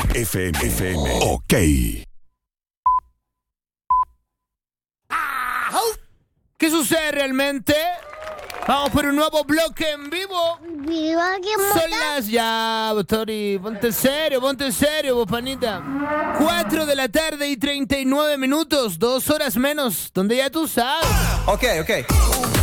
Rock FM. Ok. ¿Qué sucede realmente? Vamos por un nuevo bloque en vivo. Son las ya, Tori, ponte en serio, vos, panita. 4 de la tarde y 39 minutos, 2 horas menos, donde ya tú sabes. Ok.